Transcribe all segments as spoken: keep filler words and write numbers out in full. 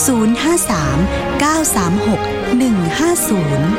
ศูนย์ ห้า สาม เก้า สาม หก หนึ่ง ห้า ศูนย์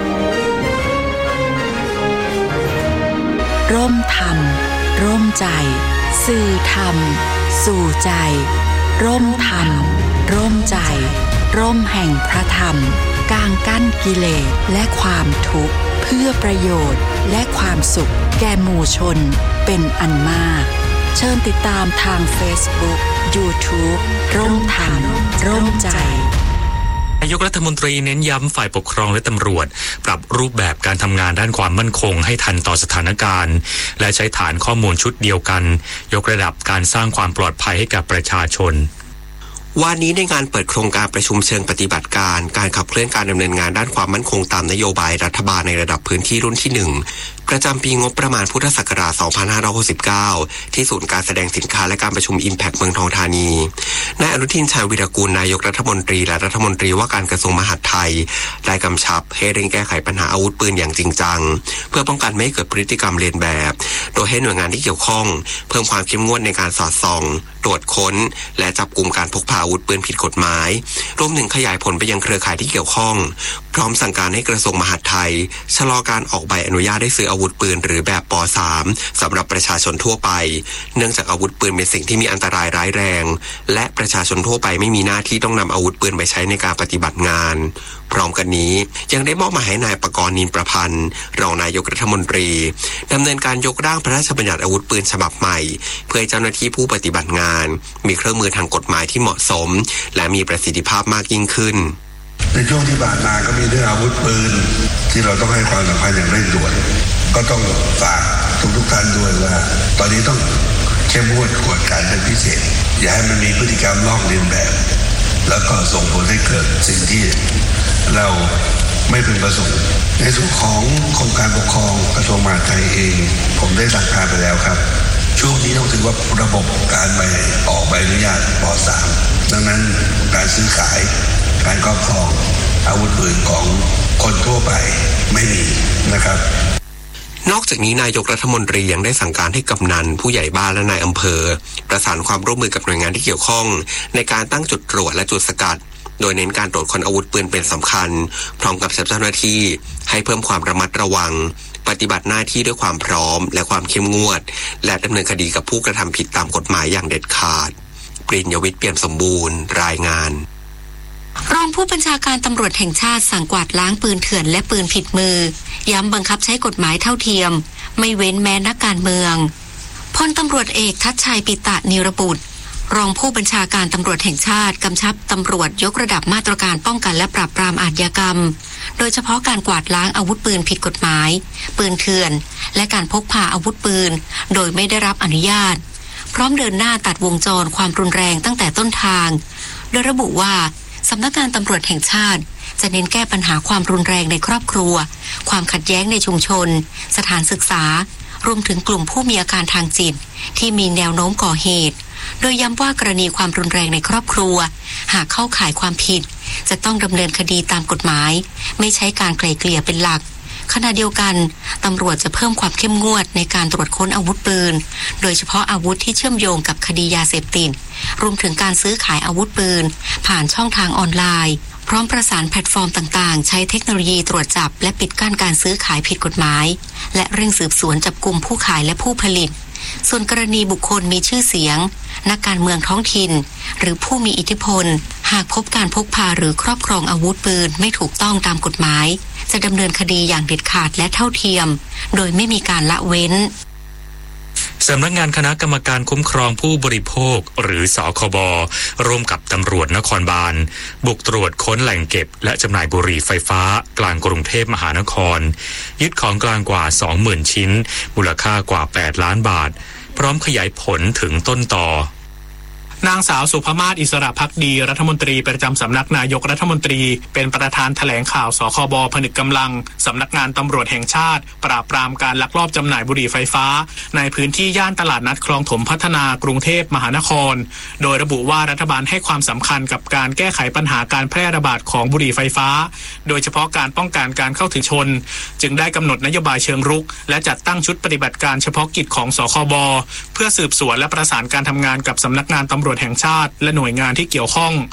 ร่มธรรมร่มใจสื่อธรรมสู่ใจร่มธรรมร่มใจร่มแห่งพระธรรมกางกั้นกิเลสและความทุกข์เพื่อประโยชน์และความสุขแก่หมู่ชนเป็นอันมากเชิญติดตามทาง Facebook YouTube ร่มธรรมร่มใจนายกรัฐมนตรีเน้นย้ำฝ่ายปกครองและตำรวจปรับรูปแบบการทำงานด้านความมั่นคงให้ทันต่อสถานการณ์และใช้ฐานข้อมูลชุดเดียวกันยกระดับการสร้างความปลอดภัยให้กับประชาชนวันนี้ในงานเปิดโครงการประชุมเชิงปฏิบัติการการขับเคลื่อนการดำเนินงานด้านความมั่นคงตามนโยบายรัฐบาลในระดับพื้นที่รุ่นที่หนึ่งประจำปีงบประมาณพุทธศักราช สองพันห้าร้อยหกสิบเก้า ที่ศูนย์การแสดงสินค้าและการประชุม Impact เมืองทองธานีนายอนุทินชาญวิรากูลนายกรัฐมนตรีและรัฐมนตรีว่าการกระทรวงมหาดไทยได้กำชับให้เร่งแก้ไขปัญหาอาวุธปืนอย่างจริงจังเพื่อป้องกันไม่ให้เกิดพฤติกรรมเลียนแบบโดยให้หน่วยงานที่เกี่ยวข้องเพิ่มความเข้มงวดในการสอดส่องตรวจค้นและจับกุมการพกพาอาวุธปืนผิดกฎหมายรวมถึงขยายผลไปยังเครือข่ายที่เกี่ยวข้องพร้อมสั่งการให้กระทรวงมหาดไทยชะลอการออกใบอนุญาตให้ซื้ออาวุธปืนหรือแบบป สาม สำหรับประชาชนทั่วไปเนื่องจากอาวุธปืนเป็นสิ่งที่มีอันตรายร้ายแรงและประชาชนทั่วไปไม่มีหน้าที่ต้องนำอาวุธปืนไปใช้ในการปฏิบัติงานพร้อมกันนี้ยังได้มอบหมายให้นายปกรณ์นินประพันธ์รองนายกรัฐมนตรีดำเนินการยกร่างพระราชบัญญัติอาวุธปืนฉบับใหม่เพื่อให้เจ้าหน้าที่ผู้ปฏิบัติงานมีเครื่องมือทางกฎหมายที่เหมาะสมและมีประสิทธิภาพมากยิ่งขึ้นในช่วงที่ผ่านมาก็มีเรื่องอาวุธปืนที่เราต้องให้ความสำคัญอย่างเร่งด่วนก็ต้องฝากทุกทุกท่านด้วยว่าตอนนี้ต้องเข้มงวดกวดขันเป็นพิเศษอย่าให้มันมีพฤติกรรมลอกเลียนแบบแล้วก็ส่งผลให้เกิดสิ่งที่เราไม่พึงประสงค์ในส่วนของกรมการปกครองกระทรวงมหาดไทยเองผมได้สั่งการไปแล้วครับช่วงนี้ต้องถือว่าระบบการใบออกใบอนุญาตป สาม ดังนั้นการซื้อขายการครอบครองอาวุธปืนของคนทั่วไปไม่มีนะครับนอกจากนี้นายกรัฐมนตรียังได้สั่งการให้กำนันผู้ใหญ่บ้านและนายอำเภอประสานความร่วมมือกับหน่วยงานที่เกี่ยวข้องในการตั้งจุดตรวจและจุดสกัดโดยเน้นการตรวจค้นอาวุธปืนเป็นสำคัญพร้อมกับเจ้าหน้าที่ให้เพิ่มความระมัดระวังปฏิบัติหน้าที่ด้วยความพร้อมและความเข้มงวดและดำเนินคดีกับผู้กระทำผิดตามกฎหมายอย่างเด็ดขาดปริญญวิทย์เปี่ยมสมบูรณ์รายงานรองผู้บัญชาการตำรวจแห่งชาติสั่งกวาดล้างปืนเถื่อนและปืนผิดมือย้ำบังคับใช้กฎหมายเท่าเทียมไม่เว้นแม้นักการเมืองพลตำรวจเอกทัชชัยปิตะนิรบุตรรองผู้บัญชาการตำรวจแห่งชาติกำชับตำรวจยกระดับมาตรการป้องกันและปราบปรามอาชญากรรมโดยเฉพาะการกวาดล้างอาวุธปืนผิดกฎหมายปืนเถื่อนและการพกพาอาวุธปืนโดยไม่ได้รับอนุญาตพร้อมเดินหน้าตัดวงจรความรุนแรงตั้งแต่ต้นทางโดยระบุว่าสำนักงานตำรวจแห่งชาติจะเน้นแก้ปัญหาความรุนแรงในครอบครัวความขัดแย้งในชุมชนสถานศึกษารวมถึงกลุ่มผู้มีอาการทางจิตที่มีแนวโน้มก่อเหตุโดยย้ำว่ากรณีความรุนแรงในครอบครัวหากเข้าข่ายความผิดจะต้องดำเนินคดีตามกฎหมายไม่ใช้การไกล่เกลี่ยเป็นหลักขณะเดียวกันตำรวจจะเพิ่มความเข้มงวดในการตรวจค้นอาวุธปืนโดยเฉพาะอาวุธที่เชื่อมโยงกับคดียาเสพติดรวมถึงการซื้อขายอาวุธปืนผ่านช่องทางออนไลน์พร้อมประสานแพลตฟอร์มต่างๆใช้เทคโนโลยีตรวจจับและปิดกั้นการซื้อขายผิดกฎหมายและเร่งสืบสวนจับกุมผู้ขายและผู้ผลิตส่วนกรณีบุคคลมีชื่อเสียงนักการเมืองท้องถิ่นหรือผู้มีอิทธิพลหากพบการพกพาหรือครอบครองอาวุธปืนไม่ถูกต้องตามกฎหมายจะดำเนินคดีอย่างเด็ดขาดและเท่าเทียมโดยไม่มีการละเว้นสำนักงานคณะกรรมการคุ้มครองผู้บริโภคหรือสคบร่วมกับตำรวจนครบาลบุกตรวจค้นแหล่งเก็บและจำหน่ายบุหรี่ไฟฟ้ากลางกรุงเทพมหานครยึดของกลางกว่า สองหมื่น ชิ้นมูลค่ากว่าแปดล้านบาทพร้อมขยายผลถึงต้นตอนางสาวสุภมาศอิสระภักดีรัฐมนตรีประจำสำนักนายกรัฐมนตรีเป็นประธานแถลงข่าวสคบผนึกกำลังสำนักงานตำรวจแห่งชาติปราบปรามการลักลอบจำหน่ายบุหรี่ไฟฟ้าในพื้นที่ย่านตลาดนัดคลองถมพัฒนากรุงเทพมหานครโดยระบุว่ารัฐบาลให้ความสำคัญกับการแก้ไขปัญหาการแพร่ระบาดของบุหรี่ไฟฟ้าโดยเฉพาะการป้องกันการเข้าถึงชนจึงได้กำหนดนโยบายเชิงรุกและจัดตั้งชุดปฏิบัติการเฉพาะกิจของสคบเพื่อสืบสวนและประสานการทำงานกับสำนักงานตำรวจแห่งชาติและหน่วยงานที่เกี่ยวข้อง